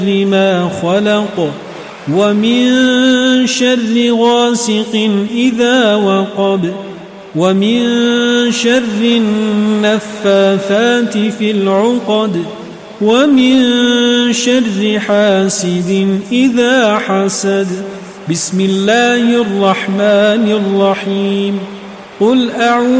ما خلق ومن شر غاسق إذا وقب ومن شر النفاثات في العقد ومن شر حاسد إذا حسد. بسم الله الرحمن الرحيم. قل أعوذ